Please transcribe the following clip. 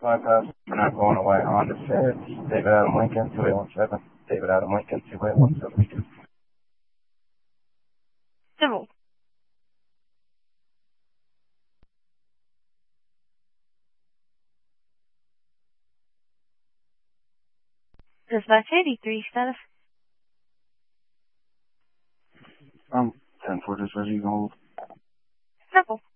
5,000. We're not going away. On the feds. David Adam Lincoln, 2817. David Adam Lincoln, 2817. Civil. Dispatch 83 status. 10-4, just ready to hold. Civil.